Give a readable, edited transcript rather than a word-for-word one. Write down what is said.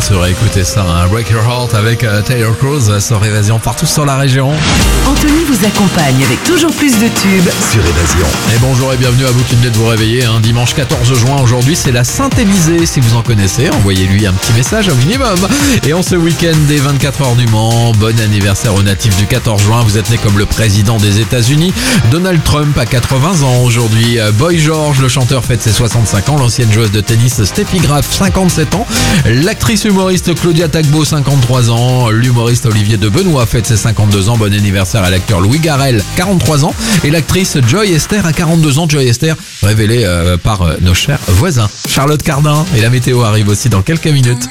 se réécouter ça, hein. Break Your Heart avec Taylor Cruz sur Évasion partout sur la région. Anthony vous accompagne avec toujours plus de tubes Sur Évasion. Et bonjour et bienvenue à vous qui venez de vous réveiller, hein. Dimanche 14 juin, aujourd'hui c'est la Saint-Élisée. Si vous en connaissez, envoyez-lui un petit message au minimum. Et en ce week-end des 24 heures du Mans, bon anniversaire au natif du 14 juin. Vous êtes né comme le président des États-Unis. Donald Trump a 80 ans aujourd'hui. Boy George, le chanteur, fête ses 65 ans. L'ancienne joueuse de tennis Steffi Graf, 57 ans. L'actrice humoriste Claudia Tagbo, 53 ans. L'humoriste Olivier de Benoît fête ses 52 ans. Bon anniversaire à l'acteur Louis Garrel, 43 ans. Et l'actrice Joy Esther a 42 ans. Joy Esther, révélée par nos chers voisins. Charlotte Cardin et la météo arrive aussi dans quelques minutes.